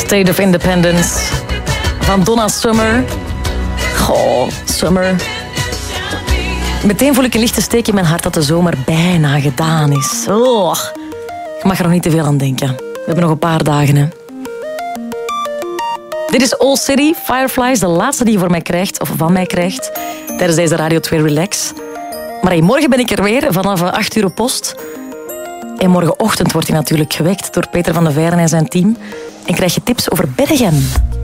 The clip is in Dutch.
State of Independence van Donna Summer. Goh, Summer. Meteen voel ik een lichte steek in mijn hart dat de zomer bijna gedaan is. Oh, ik mag er nog niet te veel aan denken. We hebben nog een paar dagen, hè. Dit is All City, Fireflies, de laatste die je voor mij krijgt, of van mij krijgt, tijdens deze Radio 2 Relax. Maar hey, morgen ben ik er weer, vanaf 8 uur op post. En morgenochtend wordt hij natuurlijk gewekt door Peter van de Veijren en zijn team. En krijg je tips over Bergen.